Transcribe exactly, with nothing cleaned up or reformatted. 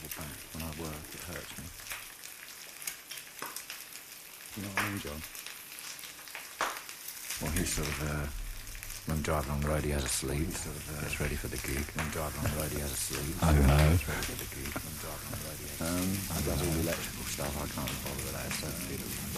terrible back. When I work, it hurts me. You know what I mean, John? Well, he's sort of, uh, when driving on the road, he has a sleep. Sort of, uh, gets ready for the gig. When driving on the road, he has a sleep. Oh, no. Gets ready for the gig. When driving on the road, he has a sleep. Um, he does all the electrical stuff. I can't bother with that. It's so